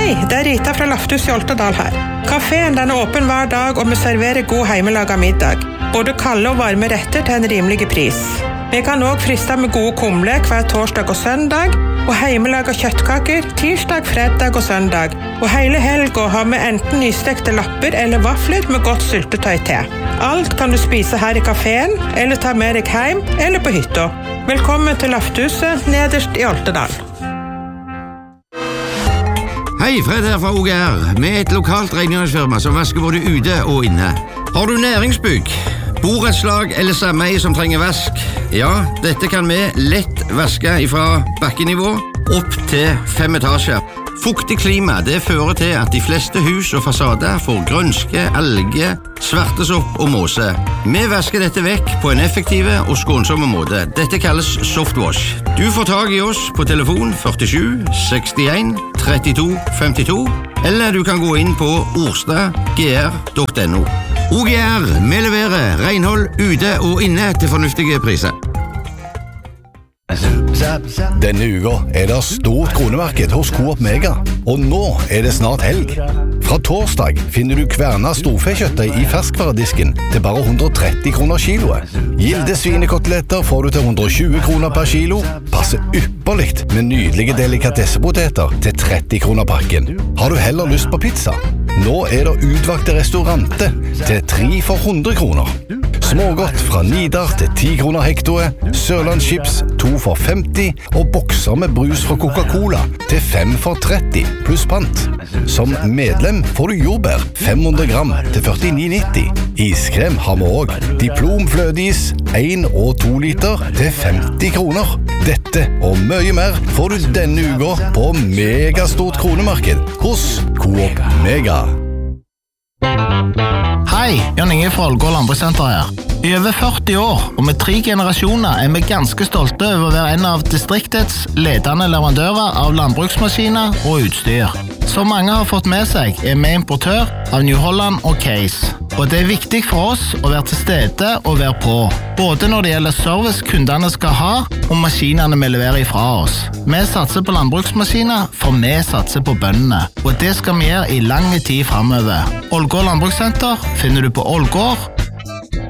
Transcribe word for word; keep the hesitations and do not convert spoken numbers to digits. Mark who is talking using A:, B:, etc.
A: Hei, det er Rita fra Laftus i Oltedal her. Kaféen den er åpen hver dag, og vi serverer god hjemmelaget middag. Både kalde og varme retter til en rimelig pris. Vi kan også friste med gode kumle hver torsdag og søndag, og hjemmelaget kjøttkaker tirsdag, fredag og søndag. Og hele helgen har vi enten nystekte lapper eller vafler med godt syltetøy til. Alt kan du spise her i kaféen, eller ta med deg hjem, eller på hytta. Velkommen til Laftuset, nederst i Oltedal.
B: Hei, Fred her fra O G R, med et lokalt rengjøringsfirma som vasker både ute og inne. Har du næringsbygg, borettslag eller sameie som trenger vask? Ja, dette kan vi lett vaske fra bakkenivå opp til fem etasjer. Fuktig klima det fører til at de fleste hus og fasader får grønske, alge, svartesopp og måse. Vi vasker dette vekk på en effektiv og skånsomme måte. Dette kalles softwash. Du får tag i oss på telefon førtisju sekstien trettito femtito, eller du kan gå inn på orstad g r punktum n o. O G R, vi leverer renhold ute og inne til fornuftige priser.
C: Denne uka er det stort kronemarked hos Coop Mega, og nå er det snart helg. Fra torsdag finner du kverna storfekjøttøy i ferskvaredisken til bare hundre og tretti kroner kiloet. Gilde svinekoteletter får du til hundre og tjue kroner per kilo. Passer ypperligt med nydelige delikatessepoteter til tretti kroner pakken. Har du heller lyst på pizza? Nå er det utvakte restaurante til tre for hundre kroner. Smågodt fra Nidar til ti kroner hektoet, Sørlandschips to for femti og bokser med brus fra Coca-Cola til fem for tretti pluss pant. Som medlem får du jordbær fem hundre gram til førtini nitti. Iskrem har vi også. Diplomflødis en og to liter til femti kroner. Dette og mye mer får du denne uka på megastort kronemarked hos Coop Mega.
D: Hei, Jan Inge fra Ålgård Landbrukssenter her. I over førti år, og med tre generasjoner, er vi ganske stolte over å være en av distriktets ledende leverandører av landbruksmaskiner og utstyr. Som mange har fått med seg, er vi importør av New Holland og Case. Og det er viktig for oss å være til stede og være på, både når det gjelder service kundene skal ha, og maskinene vi leverer ifra oss. Vi satser på landbruksmaskiner, for vi satser på bøndene, og det skal vi gjøre i lang tid fremover. Ålgård Landbrukssenter finner du på ålgård